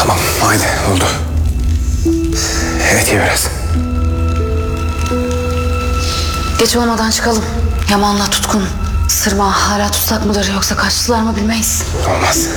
Tamam haydi oldu. Evet ye biraz. Geç olmadan çıkalım. Yaman'la Tutkun, Sırma hala tutsak mıdır yoksa kaçtılar mı bilmeyiz. Olmaz.